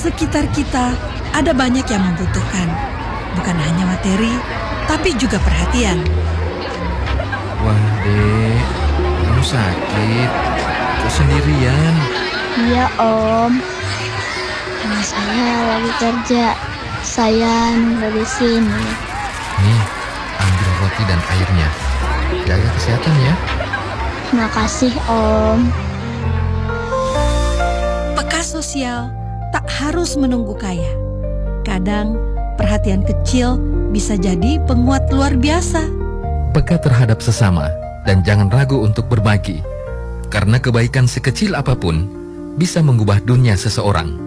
sekitar kita ada banyak yang membutuhkan, bukan hanya materi, tapi juga perhatian. Wah, Dek, kamu sakit. Kok sendirian? Iya, Om. Karena saya lagi kerja. Saya nunggu di sini. Nih, ambil roti dan airnya. Jaga kesehatan ya. Makasih, Om. Peka sosial tak harus menunggu kaya. Kadang perhatian kecil bisa jadi penguat luar biasa. Peka terhadap sesama dan jangan ragu untuk berbagi. Karena kebaikan sekecil apapun bisa mengubah dunia seseorang.